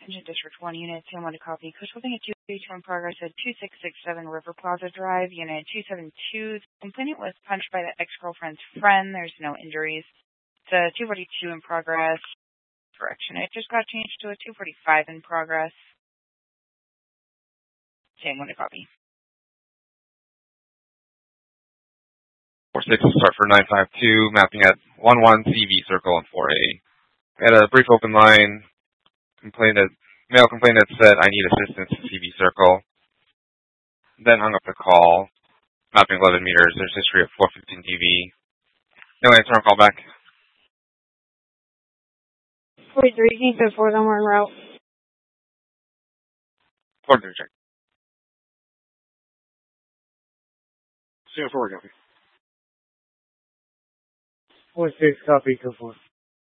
Attention District 1, Unit 10, 1 to copy. Coach holding a 282 in progress at 2667 River Plaza Drive, Unit 272. The complainant was punched by the ex-girlfriend's friend. There's no injuries. It's a 242 in progress. Correction, it just got changed to a 245 in progress. Same 1 to copy. 46 start for 952, mapping at 11 CV Circle and 4A. We had a brief open line. Male complainant said, "I need assistance to CV Circle." Then hung up the call, mapping 11 meters. There's history of 415 DV. No answer on call back. 43, keep it 4 on one route. 43 check. Stand forward, copy. 46, copy, go forward.